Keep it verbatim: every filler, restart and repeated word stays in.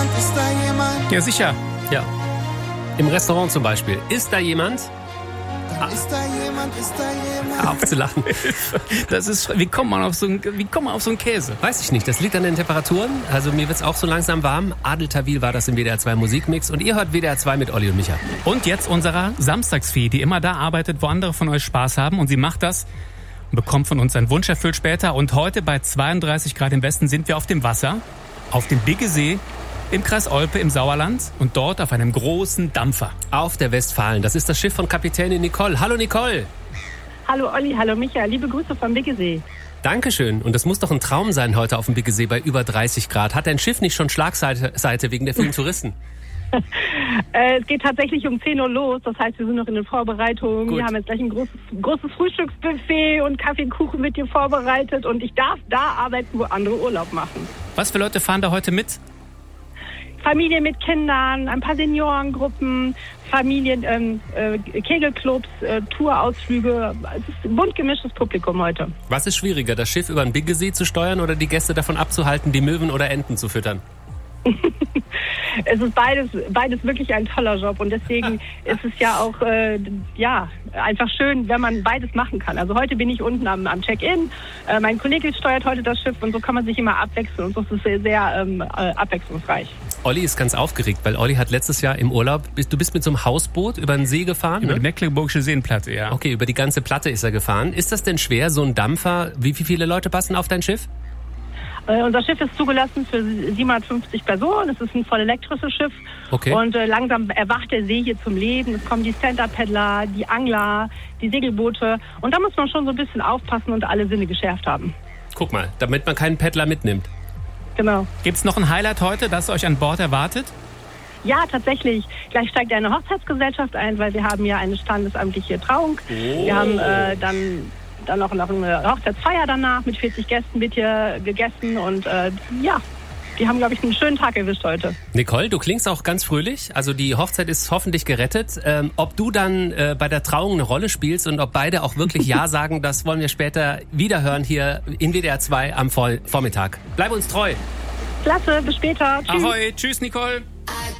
jemand, ist da jemand? Ja, sicher. Ja. Im Restaurant zum Beispiel. Ist da jemand? Dann ist da jemand, ist da jemand? Hör auf zu lachen. Das ist, wie kommt man auf so einen, wie kommt man auf so einen Käse? Weiß ich nicht, das liegt an den Temperaturen. Also mir wird's auch so langsam warm. Adel Tawil war das im W D R zwei Musikmix und ihr hört W D R zwei mit Olli und Micha. Und jetzt unserer Samstagsfee, die immer da arbeitet, wo andere von euch Spaß haben. Und sie macht das und bekommt von uns einen Wunsch erfüllt später. Und heute bei zweiunddreißig Grad im Westen sind wir auf dem Wasser, auf dem Biggesee, im Kreis Olpe im Sauerland und dort auf einem großen Dampfer. Auf der Westfalen. Das ist das Schiff von Kapitänin Nicole. Hallo Nicole. Hallo Olli, hallo Micha, liebe Grüße vom Biggesee. Dankeschön. Und das muss doch ein Traum sein heute auf dem Biggesee bei über dreißig Grad. Hat dein Schiff nicht schon Schlagseite Seite wegen der vielen Touristen? äh, es geht tatsächlich um zehn Uhr los, das heißt, wir sind noch in den Vorbereitungen. Gut. Wir haben jetzt gleich ein großes, großes Frühstücksbuffet und Kaffee und Kuchen wird hier vorbereitet und ich darf da arbeiten, wo andere Urlaub machen. Was für Leute fahren da heute mit? Familien mit Kindern, ein paar Seniorengruppen, Familien, ähm, äh, Kegelclubs, äh, Tourausflüge. Es ist ein bunt gemischtes Publikum heute. Was ist schwieriger, das Schiff über den Biggesee zu steuern oder die Gäste davon abzuhalten, die Möwen oder Enten zu füttern? Es ist beides, beides wirklich ein toller Job und deswegen ist es ja auch äh, ja einfach schön, wenn man beides machen kann. Also heute bin ich unten am, am Check-in, äh, mein Kollege steuert heute das Schiff und so kann man sich immer abwechseln und so ist es sehr, sehr ähm, äh, abwechslungsreich. Olli ist ganz aufgeregt, weil Olli hat letztes Jahr im Urlaub, du bist mit so einem Hausboot über den See gefahren? Über ne? die Mecklenburgische Seenplatte, ja. Okay, über die ganze Platte ist er gefahren. Ist das denn schwer, so ein Dampfer? Wie, wie viele Leute passen auf dein Schiff? Äh, unser Schiff ist zugelassen für siebenhundertfünfzig Personen. Es ist ein voll elektrisches Schiff. Okay. Und äh, langsam erwacht der See hier zum Leben. Es kommen die Stand-Up-Paddler, die Angler, die Segelboote. Und da muss man schon so ein bisschen aufpassen und alle Sinne geschärft haben. Guck mal, damit man keinen Paddler mitnimmt. Genau. Gibt's noch ein Highlight heute, das euch an Bord erwartet? Ja, tatsächlich. Gleich steigt eine Hochzeitsgesellschaft ein, weil wir haben ja eine standesamtliche Trauung. Oh. Wir haben äh, dann, dann noch, noch eine Hochzeitsfeier danach. Mit vierzig Gästen wird hier gegessen. Und äh, ja, die haben, glaube ich, einen schönen Tag erwischt heute. Nicole, du klingst auch ganz fröhlich. Also die Hochzeit ist hoffentlich gerettet. Ähm, ob du dann äh, bei der Trauung eine Rolle spielst und ob beide auch wirklich Ja sagen, das wollen wir später wieder hören hier in W D R zwei am Vor- Vormittag. Bleib uns treu. Klasse, bis später. Tschüss. Ahoi, tschüss Nicole.